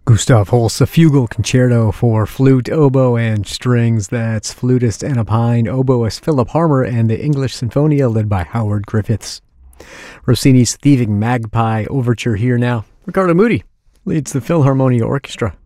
Gustav Holst, a fugal concerto for flute, oboe, and strings. That's flutist Anna Pine, oboist Philip Harmer, and the English Sinfonia led by Howard Griffiths. Rossini's Thieving Magpie Overture here now. Riccardo Muti leads the Philharmonia Orchestra.